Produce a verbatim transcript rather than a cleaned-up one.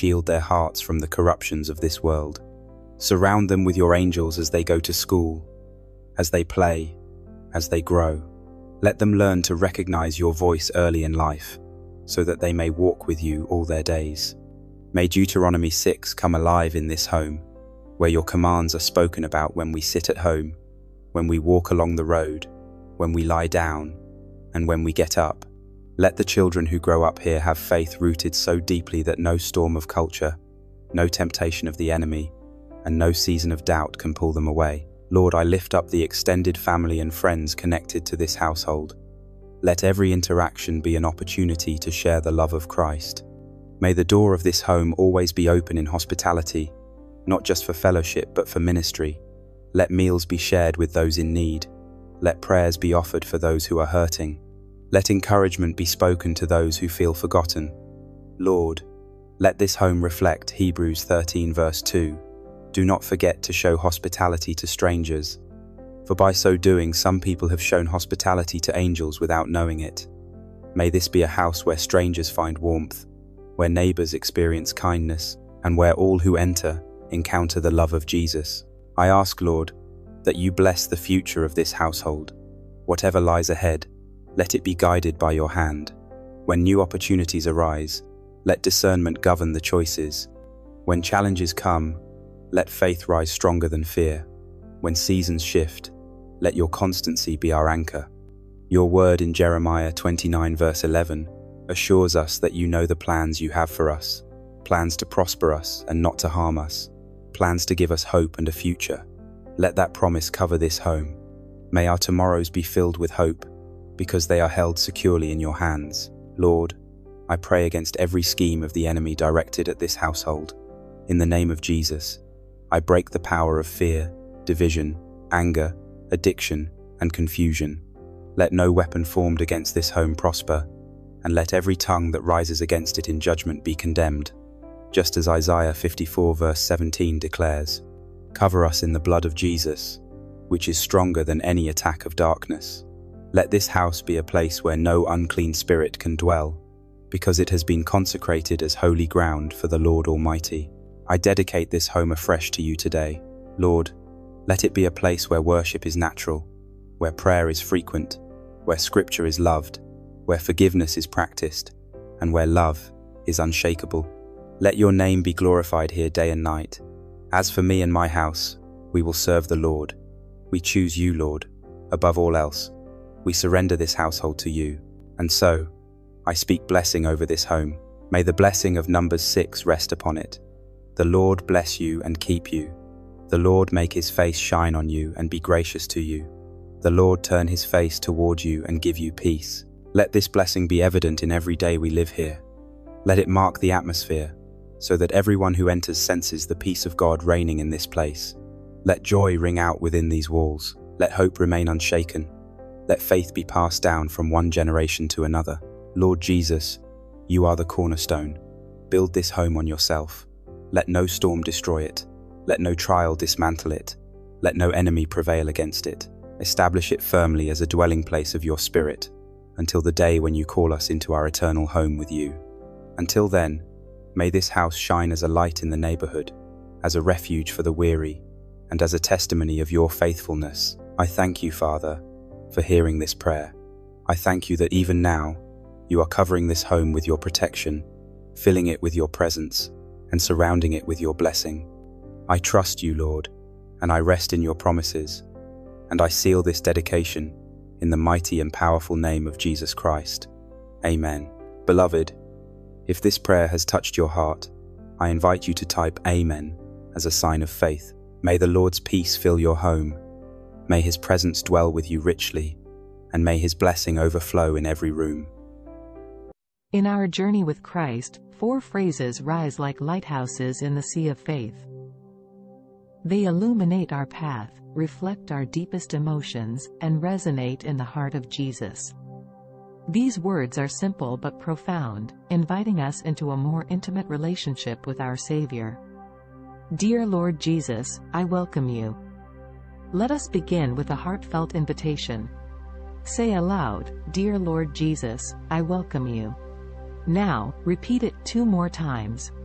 shield their hearts from the corruptions of this world. Surround them with your angels as they go to school, as they play, as they grow. Let them learn to recognize your voice early in life, so that they may walk with you all their days. May Deuteronomy six come alive in this home, where your commands are spoken about when we sit at home, when we walk along the road, when we lie down, and when we get up. Let the children who grow up here have faith rooted so deeply that no storm of culture, no temptation of the enemy, and no season of doubt can pull them away. Lord, I lift up the extended family and friends connected to this household. Let every interaction be an opportunity to share the love of Christ. May the door of this home always be open in hospitality, not just for fellowship but for ministry. Let meals be shared with those in need. Let prayers be offered for those who are hurting. Let encouragement be spoken to those who feel forgotten. Lord, let this home reflect Hebrews thirteen verse two. Do not forget to show hospitality to strangers, for by so doing some people have shown hospitality to angels without knowing it. May this be a house where strangers find warmth, where neighbors experience kindness, and where all who enter encounter the love of Jesus. I ask, Lord, that you bless the future of this household. Whatever lies ahead, let it be guided by your hand. When new opportunities arise, let discernment govern the choices. When challenges come, let faith rise stronger than fear. When seasons shift, let your constancy be our anchor. Your word in Jeremiah twenty-nine verse eleven assures us that you know the plans you have for us, plans to prosper us and not to harm us, plans to give us hope and a future. Let that promise cover this home. May our tomorrows be filled with hope, because they are held securely in your hands. Lord, I pray against every scheme of the enemy directed at this household. In the name of Jesus, I break the power of fear, division, anger, addiction, and confusion. Let no weapon formed against this home prosper, and let every tongue that rises against it in judgment be condemned. Just as Isaiah fifty-four verse seventeen declares, cover us in the blood of Jesus, which is stronger than any attack of darkness. Let this house be a place where no unclean spirit can dwell, because it has been consecrated as holy ground for the Lord Almighty. I dedicate this home afresh to you today. Lord, let it be a place where worship is natural, where prayer is frequent, where scripture is loved, where forgiveness is practiced, and where love is unshakable. Let your name be glorified here day and night. As for me and my house, we will serve the Lord. We choose you, Lord, above all else. We surrender this household to you. And so, I speak blessing over this home. May the blessing of Numbers six rest upon it. The Lord bless you and keep you. The Lord make his face shine on you and be gracious to you. The Lord turn his face toward you and give you peace. Let this blessing be evident in every day we live here. Let it mark the atmosphere, so that everyone who enters senses the peace of God reigning in this place. Let joy ring out within these walls. Let hope remain unshaken. Let faith be passed down from one generation to another. Lord Jesus, you are the cornerstone. Build this home on yourself. Let no storm destroy it. Let no trial dismantle it. Let no enemy prevail against it. Establish it firmly as a dwelling place of your Spirit, until the day when you call us into our eternal home with you. Until then, may this house shine as a light in the neighborhood, as a refuge for the weary, and as a testimony of your faithfulness. I thank you, Father, for hearing this prayer. I thank you that even now, you are covering this home with your protection, filling it with your presence, and surrounding it with your blessing. I trust you, Lord, and I rest in your promises, and I seal this dedication in the mighty and powerful name of Jesus Christ. Amen. Beloved, if this prayer has touched your heart, I invite you to type Amen as a sign of faith. May the Lord's peace fill your home. May his presence dwell with you richly, and may his blessing overflow in every room. In our journey with Christ, four phrases rise like lighthouses in the sea of faith. They illuminate our path, reflect our deepest emotions, and resonate in the heart of Jesus. These words are simple but profound, inviting us into a more intimate relationship with our Savior. Dear Lord Jesus, I welcome you. Let us begin with a heartfelt invitation. Say aloud, Dear Lord Jesus, I welcome you. Now, repeat it two more times.